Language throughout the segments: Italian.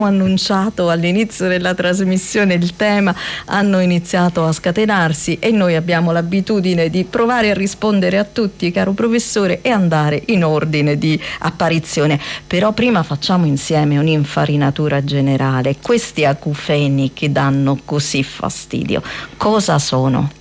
annunciato all'inizio della trasmissione il tema, hanno iniziato a scatenarsi e noi abbiamo l'abitudine di provare a rispondere a tutti, caro professore, e andare in ordine di apparizione. Però prima facciamo insieme un'infarinatura generale. Questi acufeni che danno così fastidio, cosa sono?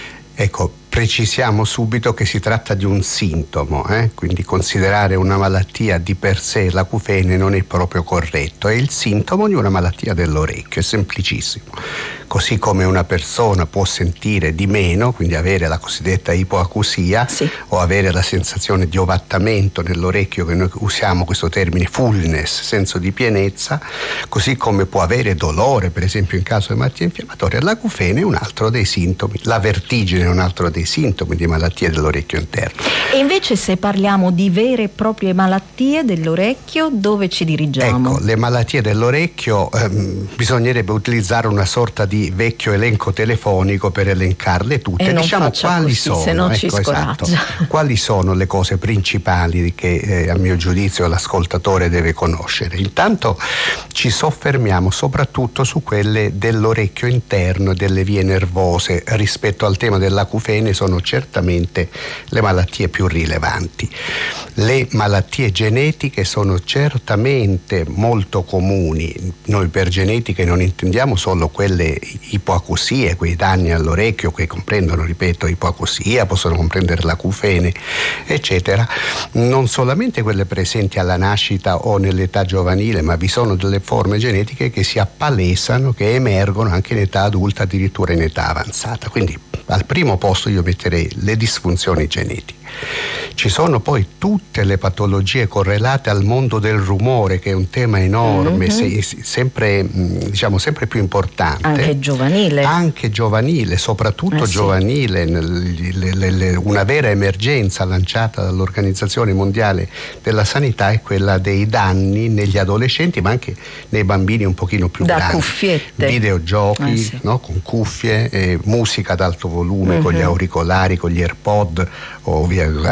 Ecco, precisiamo subito che si tratta di un sintomo, quindi considerare una malattia di per sé l'acufene non è proprio corretto, è il sintomo di una malattia dell'orecchio, è semplicissimo. Così come una persona può sentire di meno, quindi avere la cosiddetta ipoacusia, sì, o avere la sensazione di ovattamento nell'orecchio, che noi usiamo questo termine fullness, senso di pienezza, così come può avere dolore, per esempio in caso di malattia infiammatoria, l'acufene è un altro dei sintomi, la vertigine è un altro dei sintomi di malattie dell'orecchio interno. E invece se parliamo di vere e proprie malattie dell'orecchio, dove ci dirigiamo? Ecco, le malattie dell'orecchio bisognerebbe utilizzare una sorta di vecchio elenco telefonico per elencarle tutte. E diciamo quali così, sono, se no ci scoraggia. Esatto. Quali sono le cose principali che a mio giudizio l'ascoltatore deve conoscere? Intanto ci soffermiamo soprattutto su quelle dell'orecchio interno e delle vie nervose. Rispetto al tema dell'acufene sono certamente le malattie più rilevanti. Le malattie genetiche sono certamente molto comuni. Noi per genetiche non intendiamo solo quelle ipoacusie, quei danni all'orecchio che comprendono, ripeto, ipoacusia, possono comprendere l'acufene, eccetera. Non solamente quelle presenti alla nascita o nell'età giovanile, ma vi sono delle forme genetiche che si appalesano, che emergono anche in età adulta, addirittura in età avanzata. Quindi al primo posto io metterei le disfunzioni genetiche. Ci sono poi tutte le patologie correlate al mondo del rumore, che è un tema enorme, sempre più importante. Anche giovanile, soprattutto giovanile. Una vera emergenza lanciata dall'Organizzazione Mondiale della Sanità è quella dei danni negli adolescenti, ma anche nei bambini un pochino più grandi. Cuffiette. Videogiochi, no? Con cuffie, musica ad alto volume, con gli auricolari, con gli AirPod o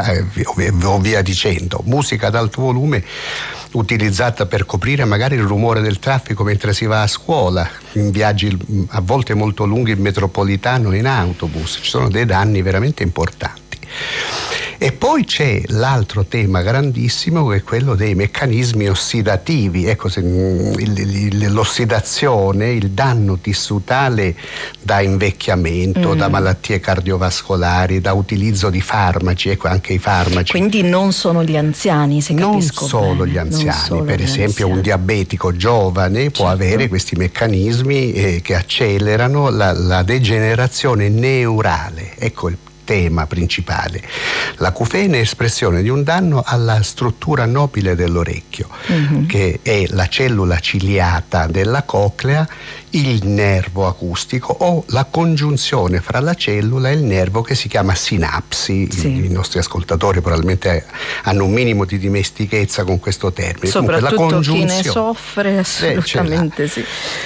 via dicendo. Musica ad alto volume utilizzata per coprire magari il rumore del traffico mentre si va a scuola, in viaggi a volte molto lunghi in metropolitano, in autobus. Ci sono dei danni veramente importanti. E poi c'è l'altro tema grandissimo, che è quello dei meccanismi ossidativi. Ecco, l'ossidazione, il danno tissutale da invecchiamento, da malattie cardiovascolari, da utilizzo di farmaci, ecco, anche i farmaci. Quindi non sono gli anziani, se capisco bene. Non solo gli anziani, per esempio un diabetico giovane può avere questi meccanismi che accelerano la degenerazione neurale. Ecco il tema principale. L'acufene è espressione di un danno alla struttura nobile dell'orecchio, che è la cellula ciliata della coclea, il nervo acustico o la congiunzione fra la cellula e il nervo, che si chiama sinapsi. I nostri ascoltatori probabilmente hanno un minimo di dimestichezza con questo termine. Soprattutto comunque, chi ne soffre, assolutamente sì.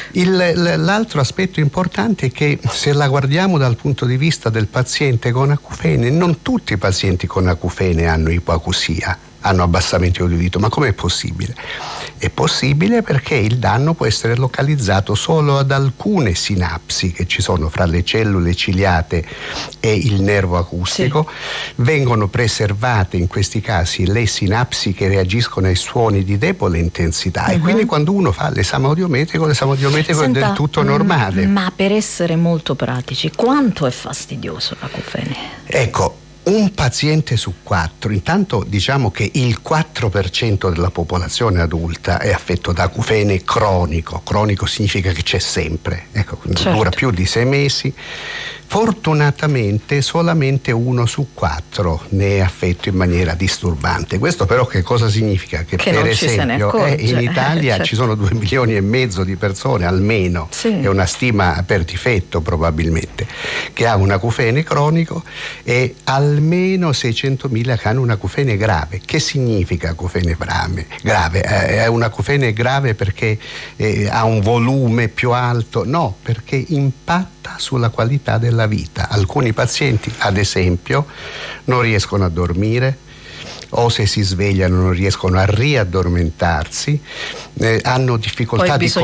L'altro aspetto importante è che, se la guardiamo dal punto di vista del paziente con acufene, non tutti i pazienti con acufene hanno ipoacusia, hanno abbassamento di udito. Ma com'è possibile? È possibile perché il danno può essere localizzato solo ad alcune sinapsi che ci sono fra le cellule ciliate e il nervo acustico. Vengono preservate in questi casi le sinapsi che reagiscono ai suoni di debole intensità, e quindi quando uno fa l'esame audiometrico è del tutto normale. Ma per essere molto pratici, quanto è fastidioso l'acufene? Ecco, un paziente su 4, intanto diciamo che il 4% della popolazione adulta è affetto da acufene cronico. Cronico significa che c'è sempre, ecco, dura più di 6 mesi. Fortunatamente solamente 1 su 4 ne è affetto in maniera disturbante. Questo però che cosa significa? Che per esempio in Italia ci sono 2,5 milioni di persone almeno, è una stima per difetto probabilmente, che ha un acufene cronico, e almeno 600.000 che hanno un acufene grave. Che significa acufene grave? È un acufene grave perché ha un volume più alto? No, perché impatta sulla qualità della vita. Alcuni pazienti, ad esempio, non riescono a dormire, o se si svegliano non riescono a riaddormentarsi, hanno difficoltà di